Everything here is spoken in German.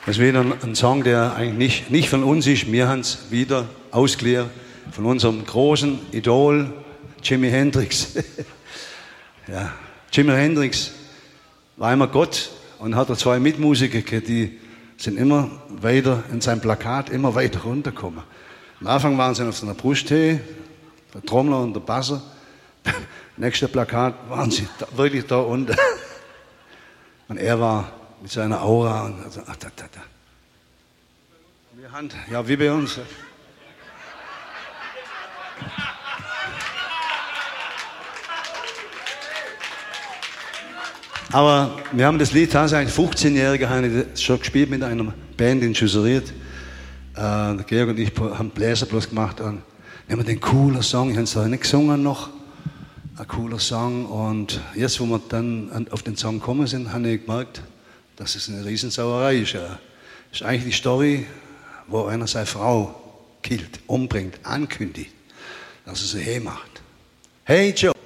Das ist wieder ein Song, der eigentlich nicht von uns ist. Wir haben es wieder ausgeliehen von unserem großen Idol Jimi Hendrix. Ja, Jimi Hendrix war einmal Gott und hat 2 Mitmusiker gehabt, die sind immer weiter in seinem Plakat immer weiter runtergekommen. Am Anfang waren sie auf seiner Brusthöhe, der Trommler und der Basser. Nächste Plakat waren sie wirklich da unten. Und er war mit seiner Aura und also, Wir haben, ja, wie bei uns. Aber wir haben das Lied tatsächlich 15-Jährige schon gespielt mit einer Band in Schüsseriert. Der Georg und ich haben Bläser bloß gemacht und wir haben den cooler Song, ich habe es da nicht gesungen noch, ein cooler Song. Und jetzt, wo wir dann auf den Song gekommen sind, habe ich gemerkt, dass es eine Riesensauerei ist. Das ist eigentlich die Story, wo einer seine Frau killt, umbringt, ankündigt, dass er sie macht. Hey Joe!